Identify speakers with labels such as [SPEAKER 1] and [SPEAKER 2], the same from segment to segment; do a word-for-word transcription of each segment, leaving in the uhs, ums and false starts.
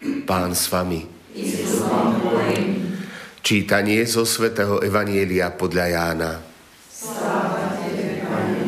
[SPEAKER 1] Pán s vami. Čítanie zo svätého Evanjelia podľa Jána.
[SPEAKER 2] Sláva tebe, Pane.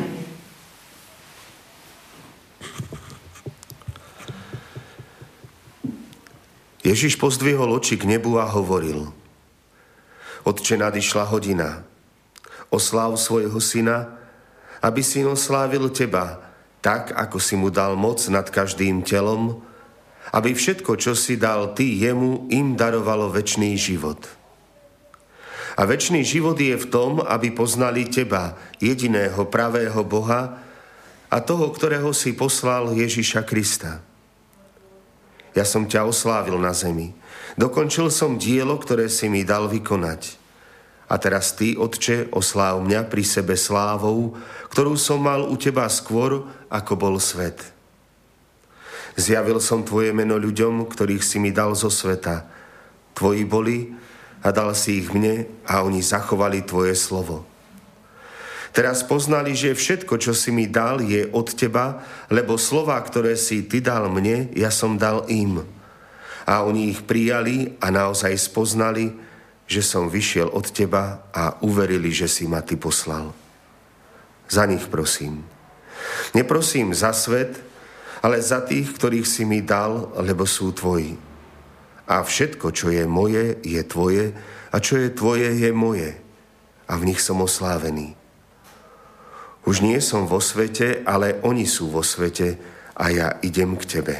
[SPEAKER 1] Ježiš pozdvihol oči k nebu a hovoril: Otče, nadišla hodina. Osláv svojho syna, aby syn oslávil teba, tak, ako si mu dal moc nad každým telom, aby všetko, čo si dal ty jemu, im darovalo večný život. A večný život je v tom, aby poznali teba, jediného pravého Boha a toho, ktorého si poslal, Ježiša Krista. Ja som ťa oslávil na zemi. Dokončil som dielo, ktoré si mi dal vykonať. A teraz ty, Otče, osláv mňa pri sebe slávou, ktorú som mal u teba skôr, ako bol svet. Zjavil som tvoje meno ľuďom, ktorých si mi dal zo sveta. Tvoji boli a dal si ich mne a oni zachovali tvoje slovo. Teraz poznali, že všetko, čo si mi dal, je od teba, lebo slova, ktoré si ty dal mne, ja som dal im. A oni ich prijali a naozaj spoznali, že som vyšiel od teba a uverili, že si ma ty poslal. Za nich prosím. Neprosím za svet, ale za tých, ktorých si mi dal, lebo sú tvoji. A všetko, čo je moje, je tvoje, a čo je tvoje, je moje. A v nich som oslávený. Už nie som vo svete, ale oni sú vo svete a ja idem k tebe.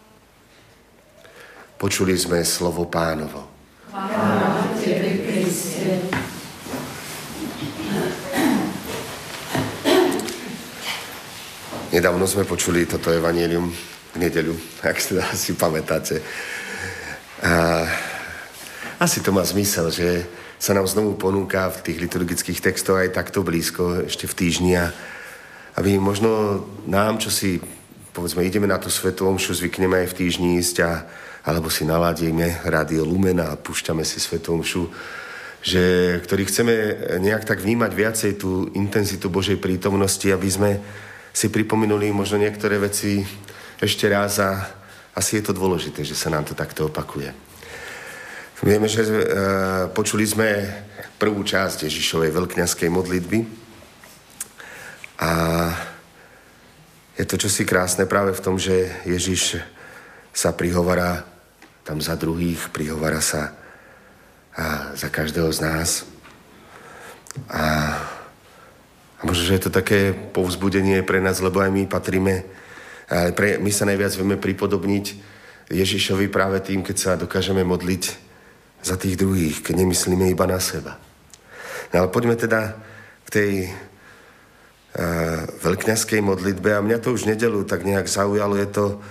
[SPEAKER 1] Počuli sme slovo Pánovo.
[SPEAKER 2] Chvála tebe, Kriste.
[SPEAKER 1] Nedávno sme počuli toto evanjelium v nedeľu, ak si, si pamätáte. A asi to má zmysel, že sa nám znovu ponúka v tých liturgických textoch aj takto blízko, ešte v týždni, aby možno nám, čo si, povedzme, ideme na tú svätú omšu, zvykneme aj v týždni ísť, a, alebo si naladíme Rádio Lumen a púšťame si svätú omšu, že, ktorý chceme nejak tak vnímať viacej tú intenzitu Božej prítomnosti, aby sme si pripomenuli možno niektoré veci ešte raz, a asi je to dôležité, že sa nám to takto opakuje. Vieme, že e, počuli sme prvú časť Ježišovej veľkňazskej modlitby a je to čosi krásne práve v tom, že Ježiš sa prihovára tam za druhých, prihovára sa a za každého z nás. A, a možno, že je to také povzbudenie pre nás, lebo aj my patríme, ale pre, my sa najviac vieme pripodobniť Ježišovi práve tým, keď sa dokážeme modliť za tých druhých, keď nemyslíme iba na seba. No ale poďme teda k tej uh, veľkňazskej modlitbe, a mňa to už v nedeľu tak nejak zaujalo, je to